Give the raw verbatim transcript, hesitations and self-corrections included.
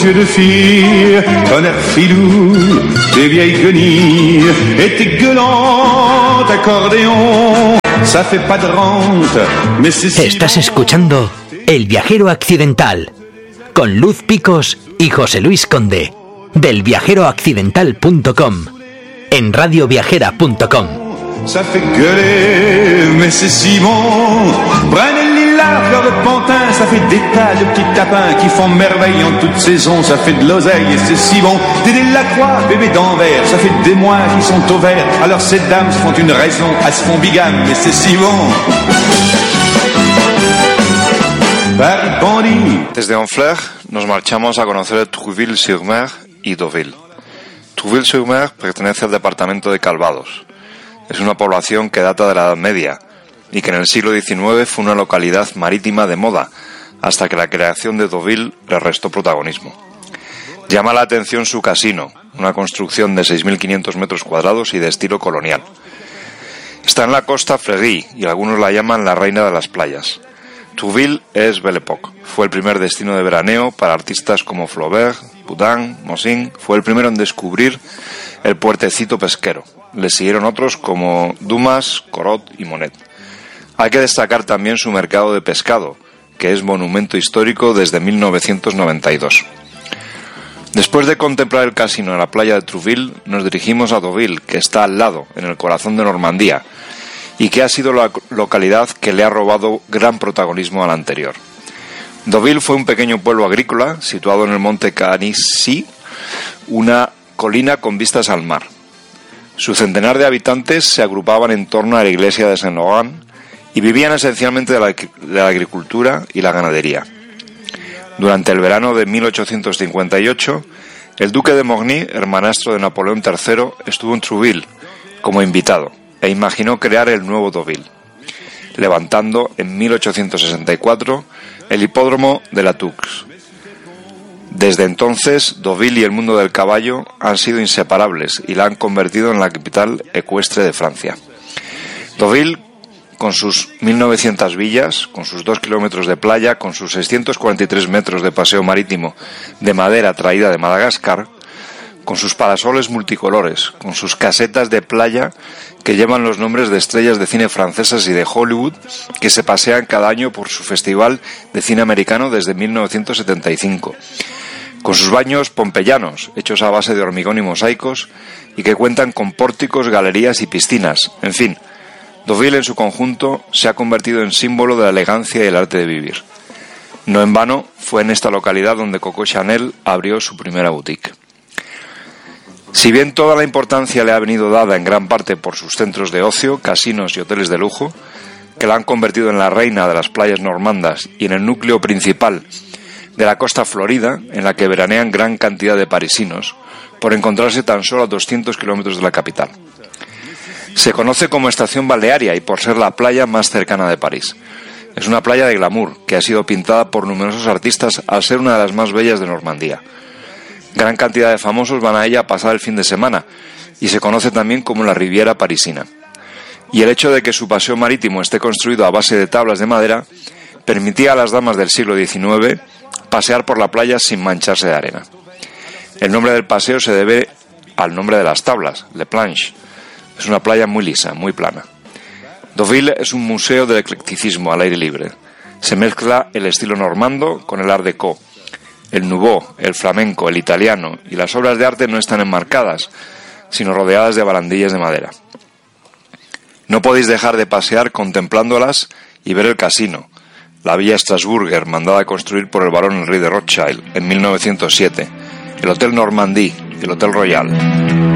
yeux de fille, ton air filou, tes vieilles guenilles et tes gueulantes accordéons. Ça fait pas de rente, mais c'est si Estás escuchando El Viajero Accidental con Luz Picos y José Luis Conde del viajero accidental punto com en radio viajera punto com. Ça fait gueuler, mais c'est si bon. Prenez le lilas, fleur de pantin, ça fait des tas de petits tapins qui font merveille en toute saison. Ça fait de l'oseille et c'est si bon. Dédé Lacroix, bébé d'Anvers, ça fait des mois qu'ils sont au vert. Alors ces dames se font une raison, elles se font bigame, mais c'est si bon. Paris bandit. Desde Honfleur nos marchamos a conocer Trouville-sur-Mer y Deauville. Trouville-sur-Mer pertenece al departamento de Calvados. Es una población que data de la Edad Media y que en el siglo diecinueve fue una localidad marítima de moda, hasta que la creación de Deauville le restó protagonismo. Llama la atención su casino, una construcción de seis mil quinientos metros cuadrados y de estilo colonial. Está en la costa Fleury y algunos la llaman la reina de las playas. Trouville es Belle Époque. Fue el primer destino de veraneo para artistas como Flaubert, Boudin, Mosin. Fue el primero en descubrir el puertecito pesquero. Le siguieron otros como Dumas, Corot y Monet. Hay que destacar también su mercado de pescado, que es monumento histórico desde mil novecientos noventa y dos. Después de contemplar el casino en la playa de Trouville, nos dirigimos a Deauville, que está al lado, en el corazón de Normandía, y que ha sido la localidad que le ha robado gran protagonismo a la anterior. Deauville fue un pequeño pueblo agrícola situado en el monte Canisy, una colina con vistas al mar. Su centenar de habitantes se agrupaban en torno a la iglesia de Saint-Laurent y vivían esencialmente de la, de la agricultura y la ganadería. Durante el verano de mil ochocientos cincuenta y ocho, el duque de Morny, hermanastro de Napoleón tercero, estuvo en Trouville como invitado e imaginó crear el nuevo Deauville, levantando en mil ochocientos sesenta y cuatro el hipódromo de la Tours. Desde entonces, Deauville y el mundo del caballo han sido inseparables y la han convertido en la capital ecuestre de Francia. Deauville, con sus mil novecientas villas, con sus dos kilómetros de playa, con sus seiscientos cuarenta y tres metros de paseo marítimo de madera traída de Madagascar, con sus parasoles multicolores, con sus casetas de playa que llevan los nombres de estrellas de cine francesas y de Hollywood que se pasean cada año por su festival de cine americano desde mil novecientos setenta y cinco, con sus baños pompeyanos, hechos a base de hormigón y mosaicos, y que cuentan con pórticos, galerías y piscinas. En fin, Deauville en su conjunto se ha convertido en símbolo de la elegancia y el arte de vivir. No en vano, fue en esta localidad donde Coco Chanel abrió su primera boutique. Si bien toda la importancia le ha venido dada en gran parte por sus centros de ocio, casinos y hoteles de lujo, que la han convertido en la reina de las playas normandas y en el núcleo principal de la costa florida, en la que veranean gran cantidad de parisinos, por encontrarse tan solo a doscientos kilómetros de la capital. Se conoce como estación balnearia y por ser la playa más cercana de París. Es una playa de glamour que ha sido pintada por numerosos artistas al ser una de las más bellas de Normandía. Gran cantidad de famosos van a ella a pasar el fin de semana y se conoce también como la Riviera parisina. Y el hecho de que su paseo marítimo esté construido a base de tablas de madera permitía a las damas del siglo diecinueve pasear por la playa sin mancharse de arena. El nombre del paseo se debe al nombre de las tablas, Le Planche. Es una playa muy lisa, muy plana. Deauville es un museo del eclecticismo al aire libre. Se mezcla el estilo normando con el art déco. El nouveau, el flamenco, el italiano y las obras de arte no están enmarcadas, sino rodeadas de barandillas de madera. No podéis dejar de pasear contemplándolas y ver el casino, la Villa Strasburger, mandada a construir por el barón Henri de Rothschild en mil novecientos siete, el Hotel Normandie y el Hotel Royal.